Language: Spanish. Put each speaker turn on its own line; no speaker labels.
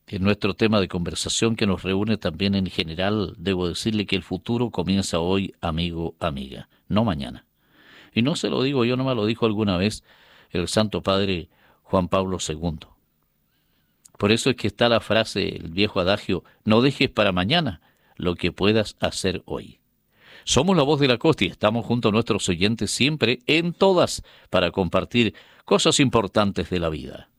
En nuestro tema de conversación que nos reúne también en general, debo decirle que el futuro comienza hoy, amigo, amiga, no mañana. Y no se lo digo yo, no me lo dijo alguna vez el Santo Padre Juan Pablo II. Por eso es que está la frase, el viejo adagio, no dejes para mañana lo que puedas hacer hoy. Somos la voz de la costa y estamos junto a nuestros oyentes siempre, en todas, para compartir cosas importantes de la vida.